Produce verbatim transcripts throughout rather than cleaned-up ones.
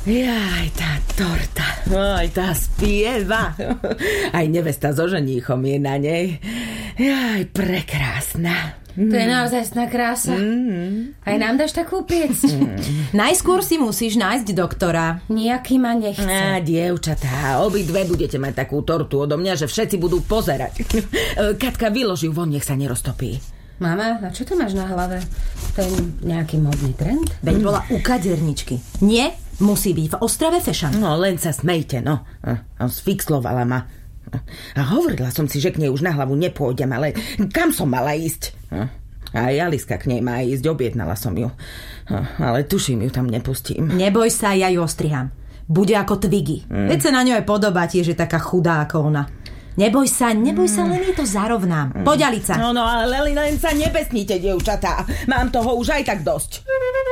Jaj, tá torta. Aj tá spieva. Aj nevesta so ženíchom je na nej. Jaj, prekrásna. To je naozajstná krása. Mm. Aj nám dáš takú piecť? Mm. Najskôr si musíš nájsť doktora. Nejaký ma nechce. Á, dievčatá, obidve budete mať takú tortu odo mňa, že všetci budú pozerať. Katka, vyloži ju von, nech sa neroztopí. Mama, a čo to máš na hlave? To je nejaký modný trend? Veď bola u kaderničky. Nie, musí byť v Ostrave fashion. No, len sa smejte, no. A sfixlovala ma. A hovorila som si, že k nej už na hlavu nepôjdem, ale kam som mala ísť? A aj Aliska k nej má ísť, objednala som ju. Ale tuším, ju tam nepustím. Neboj sa, ja ju ostriham. Bude ako Twiggy. Mm. Veď sa na ňu aj podobá tiež, je taká chudá ako ona. Neboj sa, neboj sa, len jej to zarovnám. Mm. Poď, Alica. No, no, ale len sa nebesnite, dievčatá. Mám toho už aj tak dosť.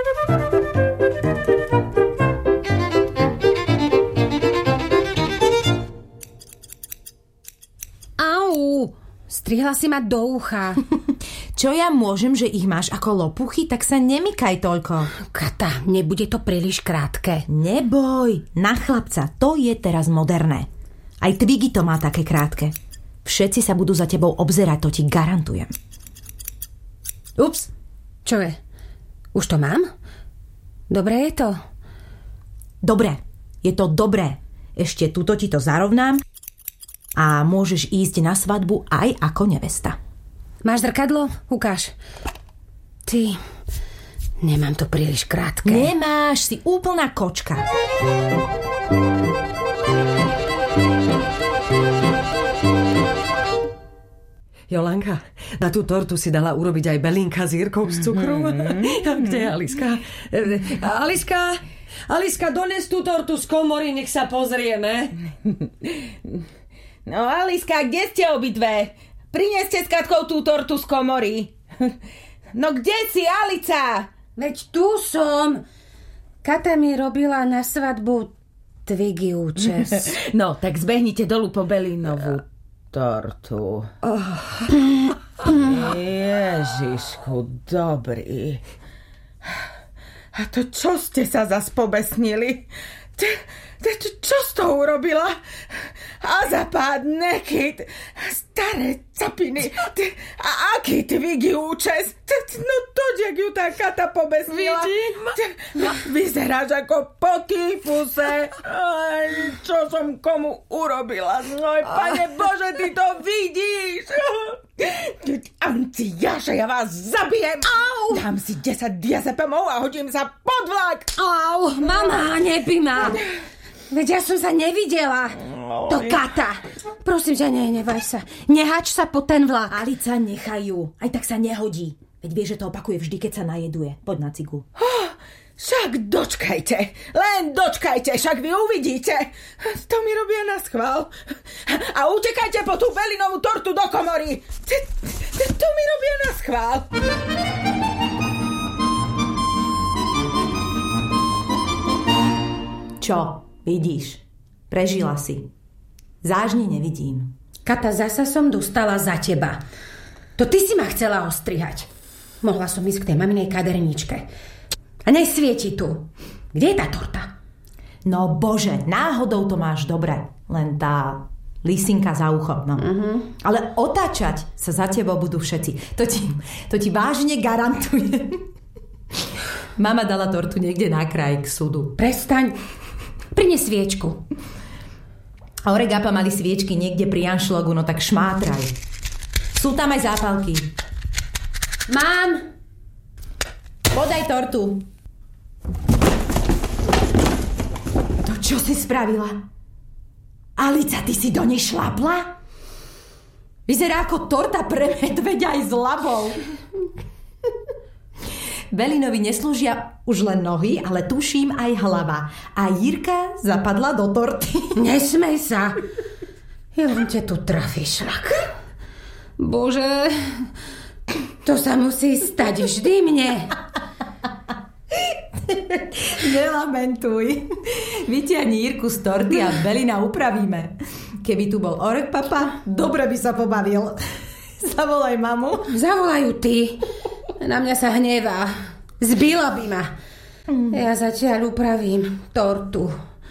Au, strihla si ma do ucha. Čo ja môžem, že ich máš ako lopuchy, tak sa nemykaj toľko. Kata, nebude to príliš krátke. Neboj, na chlapca, to je teraz moderné. Aj Twiggy to má také krátke. Všetci sa budú za tebou obzerať, to ti garantujem. Ups, čo je? Už to mám? Dobre je to? Dobre, je to dobré. Ešte tuto ti to zarovnám a môžeš ísť na svadbu aj ako nevesta. Máš zrkadlo? Ukáž. Ty, nemám to príliš krátke. Nemáš, si úplná kočka. Jolanka, na tú tortu si dala urobiť aj Belinka s Jirkou z cukru. Mm-hmm. Kde je Aliska? Aliska, Aliska, dones tú tortu z komory, nech sa pozrieme. No, Aliska, kde ste obidve? Prineste s Katkou tú tortu z komory. No, kde si, Alica? Veď tu som. Kata mi robila na svadbu Twiggy účes. No, tak zbehnite dolu po Belinovú tortu. Oh. Ježišku, dobrý. A to čo ste sa zas pobesnili? Ty, ty, čo s tou urobila? Azapád, nekyd, staré capiny. Ty, a aký Twiggy účes? Ty, no to, jak ju tá Kata pobesnila. Vidím. Ty, vyzeráš ako po kýfuse. Aj, čo som komu urobila? Oj, Pane Bože, ty to vidíš. Anci Jaša, ja vás zabijem. Au. Dám si desať diazepamov a hodím sa pod vlak. Au, mama, nebí ma. Veď ja som sa nevidela. Oj. To Kata. Prosím ťa, nehnevaj sa. Nehač sa po ten vlak. Alica, nechajú. Aj tak sa nehodí. Veď vie, že to opakuje vždy, keď sa najeduje. Poď na cigu. Oh, však dočkajte. Len dočkajte, však vy uvidíte. To mi robia na schvál. A utekajte po tú Belinovú tortu do komory. To mi robia na schvál. Čo? Vidíš? Prežila si. Zážne nevidím. Kata, zasa som dostala za teba. To ty si ma chcela ostrihať. Mohla som ísť k tej maminej kaderničke. A nesvieti tu. Kde je tá torta? No bože, náhodou to máš dobre. Len tá lisinka za uchom. No. Uh-huh. Ale otáčať sa za tebou budú všetci. To ti, to ti vážne garantujem. Mama dala tortu niekde na kraj k súdu. Prestaň. Prines sviečku. A Oregapa mali sviečky niekde pri Anšlogu, no tak šmátraj. Sú tam aj zápalky. Mám. Podaj tortu. To čo si spravila? Alica, ty si do nej šlapla? Vyzerá ako torta pre medveďa aj s labou. Belinovi neslúžia už len nohy, ale tuším aj hlava. A Jirka zapadla do torty. Nesmej sa. Ja len ťa tu trafí šlak. Bože, to sa musí stať vždy mne. Nelamentuj. Vytiahni Jirku z torty a Belina upravíme. Keby tu bol Orek papa, dobre by sa pobavil. Zavolaj mamu. Zavolajú ty. Na mňa sa hnevá. Zbila by ma. Ja zatiaľ upravím tortu.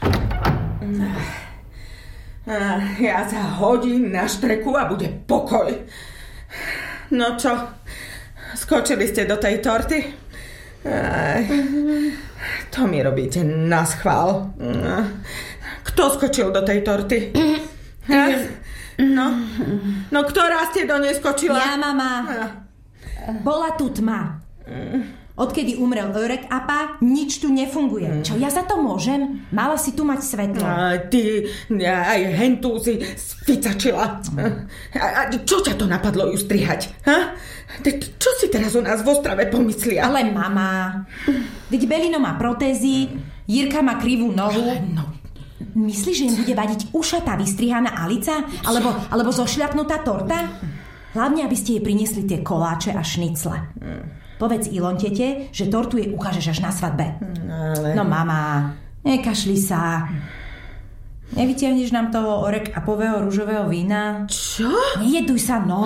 Ja sa hodím na štreku a bude pokoj. No čo? Skočili ste do tej torty? Aj, to mi robíte na schvál. Kto skočil do tej torty? Ha? No, no ktorá ste do nej skočila? Ja, mama. Bola tu tma. Odkedy umrel Örek Apa, nič tu nefunguje. Čo, ja za to môžem? Mala si tu mať svetlo. A ty aj hentu si sficačila. A, a čo ťa to napadlo ju strihať? Ha? Čo si teraz o nás v Ostrave pomyslia? Ale mama, veď Belino má protézy, Jirka má krivú nohu. No. Myslíš, že im bude vadiť ušatá vystrihaná Alica? Alebo, alebo zošľapnutá torta? Hlavne, aby ste jej priniesli tie koláče a šnicle. Povedz Ilontete, že tortu jej ukážeš až na svadbe. Ale... No mama, nekašli sa. Nevytiahneš nám toho Örek Apového ružového vína? Čo? Nejeduj sa, no.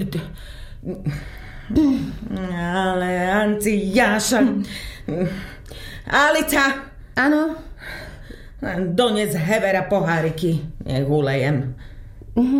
Ale Anci, Jáša... Alica! Áno? Dones Hevera poháriky, nech ulejem.